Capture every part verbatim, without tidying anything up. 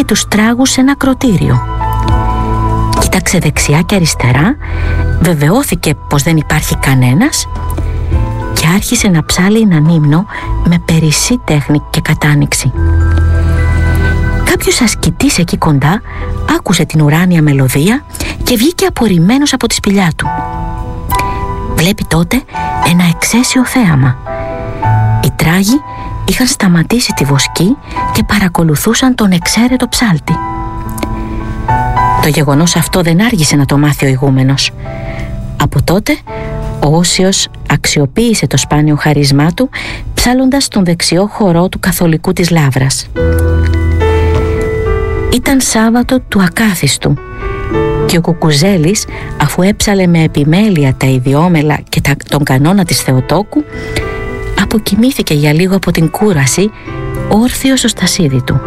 τους τράγους σε ένα ακρωτήριο. Κοίταξε δεξιά και αριστερά, βεβαιώθηκε πως δεν υπάρχει κανένας και άρχισε να ψάλει έναν ύμνο με περισσή τέχνη και κατάνοιξη. Κάποιος ασκητής εκεί κοντά άκουσε την ουράνια μελωδία και βγήκε απορριμμένος από τη σπηλιά του. Βλέπει τότε ένα εξαίσιο θέαμα. Οι τράγοι είχαν σταματήσει τη βοσκή και παρακολουθούσαν τον εξαίρετο ψάλτη. Το γεγονός αυτό δεν άργησε να το μάθει ο ηγούμενος. Από τότε ο Όσιος αξιοποίησε το σπάνιο χαρισμά του ψάλλοντας τον δεξιό χορό του Καθολικού της Λαύρας. Ήταν Σάββατο του Ακάθιστου και ο Κουκουζέλης, αφού έψαλε με επιμέλεια τα ιδιόμελα και τα, τον κανόνα της Θεοτόκου, αποκοιμήθηκε για λίγο από την κούραση, όρθιος στο στασίδι του.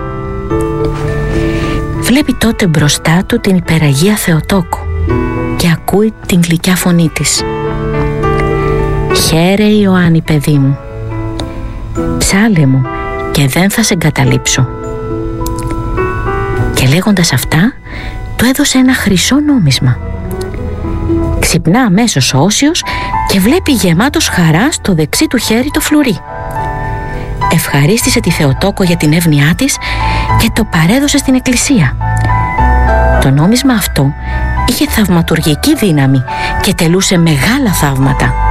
Βλέπει τότε μπροστά του την υπεραγία Θεοτόκου και ακούει την γλυκιά φωνή της. «Χαίρε Ιωάννη, παιδί μου, ψάλε μου και δεν θα σε εγκαταλείψω». Και λέγοντας αυτά, του έδωσε ένα χρυσό νόμισμα. Ξυπνά αμέσως ο Όσιος και βλέπει γεμάτος χαρά στο δεξί του χέρι το φλουρί. Ευχαρίστησε τη Θεοτόκο για την εύνοιά της και το παρέδωσε στην εκκλησία. Το νόμισμα αυτό είχε θαυματουργική δύναμη και τελούσε μεγάλα θαύματα.